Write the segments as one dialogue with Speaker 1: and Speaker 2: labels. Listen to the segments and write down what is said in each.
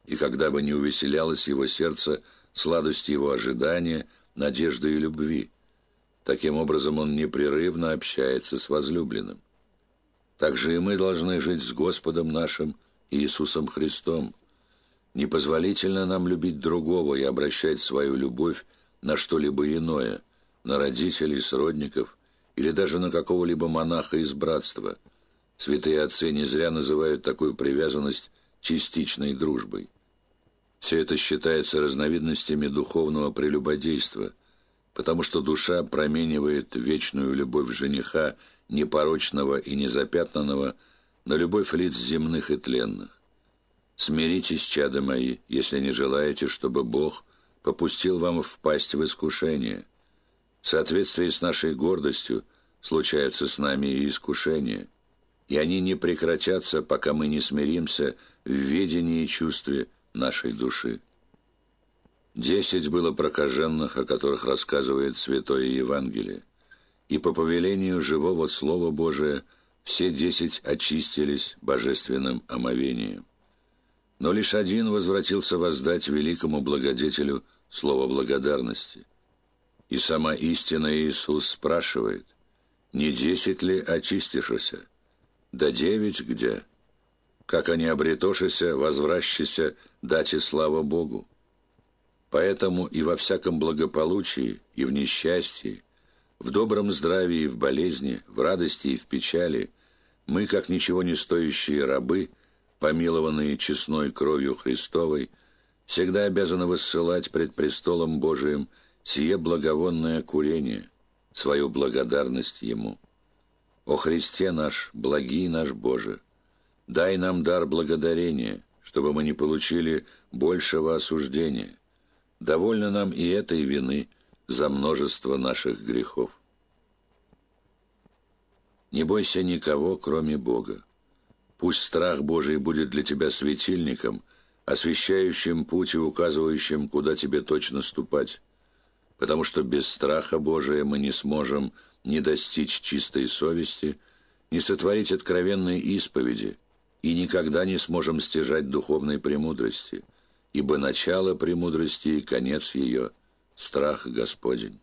Speaker 1: и когда бы не увеселялось его сердце сладостью его ожидания, надежды и любви. Таким образом, он непрерывно общается с возлюбленным. Также и мы должны жить с Господом нашим Иисусом Христом. Непозволительно нам любить другого и обращать свою любовь на что-либо иное, на родителей, сродников или даже на какого-либо монаха из братства. Святые отцы не зря называют такую привязанность частичной дружбой. Все это считается разновидностями духовного прелюбодейства, потому что душа променивает вечную любовь жениха, непорочного и незапятнанного, на любовь лиц земных и тленных. Смиритесь, чада мои, если не желаете, чтобы Бог попустил вам впасть в искушение. В соответствии с нашей гордостью случаются с нами и искушения, и они не прекратятся, пока мы не смиримся в ведении и чувстве нашей души. 10 было прокаженных, о которых рассказывает Святое Евангелие, и по повелению живого Слова Божия все 10 очистились божественным омовением. Но лишь один возвратился воздать великому благодетелю слово благодарности. И сама истина Иисус спрашивает: «Не 10 ли очистишься? Да 9 где? Как они обретошися, возвращися, дате слава Богу». Поэтому и во всяком благополучии, и в несчастье, в добром здравии и в болезни, в радости и в печали мы, как ничего не стоящие рабы, помилованные честной кровью Христовой, всегда обязаны воссылать пред престолом Божиим сие благовонное курение, свою благодарность Ему. О Христе наш, благий наш Боже, дай нам дар благодарения, чтобы мы не получили большего осуждения. Довольно нам и этой вины за множество наших грехов. Не бойся никого, кроме Бога. Пусть страх Божий будет для тебя светильником, освещающим путь и указывающим, куда тебе точно ступать, потому что без страха Божия мы не сможем ни достичь чистой совести, ни сотворить откровенной исповеди, и никогда не сможем стяжать духовной премудрости, ибо начало премудрости и конец ее – страх Господень.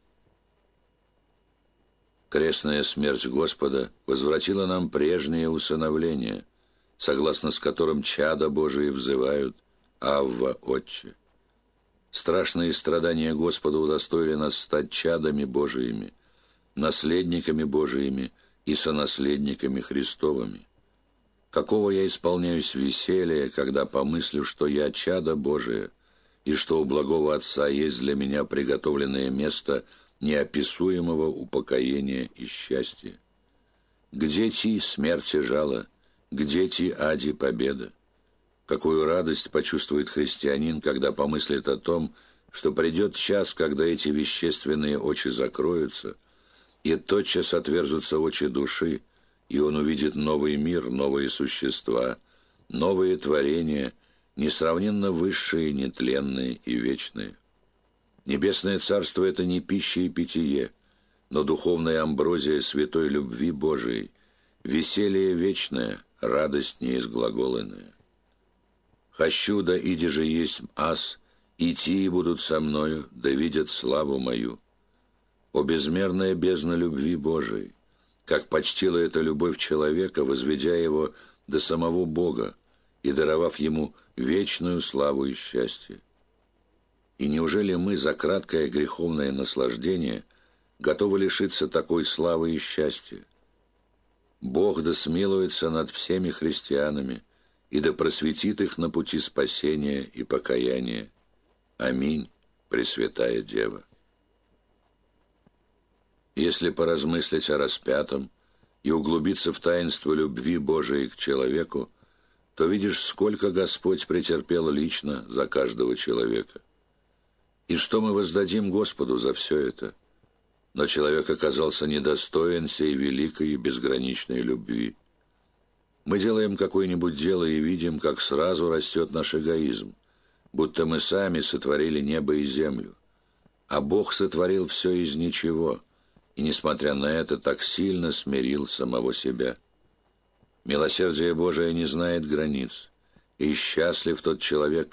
Speaker 1: Крестная смерть Господа возвратила нам прежнее усыновление, согласно с которым чада Божии взывают «Авва, Отче». Страшные страдания Господа удостоили нас стать чадами Божиими, наследниками Божиими и сонаследниками Христовыми. Какого я исполняюсь веселья, когда помыслю, что я чадо Божие, и что у благого Отца есть для меня приготовленное место неописуемого упокоения и счастья. Где ти смерти жало, где ти ади победа? Какую радость почувствует христианин, когда помыслит о том, что придет час, когда эти вещественные очи закроются, и тотчас отверзутся очи души, и он увидит новый мир, новые существа, новые творения, несравненно высшие, нетленные и вечные. Небесное Царство – это не пища и питье, но духовная амброзия святой любви Божией, веселье вечное, радость неизглаголенная. «Хочу, да иди же есть ас, идти и будут со мною, да видят славу мою». О безмерная бездна любви Божией! Как почтила эта любовь человека, возведя его до самого Бога и даровав ему вечную славу и счастье. И неужели мы за краткое греховное наслаждение готовы лишиться такой славы и счастья? Бог да смилуется над всеми христианами и да просветит их на пути спасения и покаяния. Аминь, Пресвятая Дева. Если поразмыслить о распятом и углубиться в таинство любви Божией к человеку, то видишь, сколько Господь претерпел лично за каждого человека. И что мы воздадим Господу за все это? Но человек оказался недостоин сей великой и безграничной любви. Мы делаем какое-нибудь дело и видим, как сразу растет наш эгоизм, будто мы сами сотворили небо и землю. А Бог сотворил все из ничего, и, несмотря на это, так сильно смирил самого себя. Милосердие Божие не знает границ, и счастлив тот человек,